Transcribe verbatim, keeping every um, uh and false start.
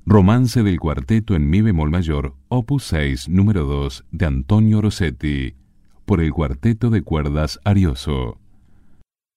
Romance del cuarteto en mi bemol mayor, opus seis, número dos, de Antonio Rossetti, por el Cuarteto de Cuerdas Arioso.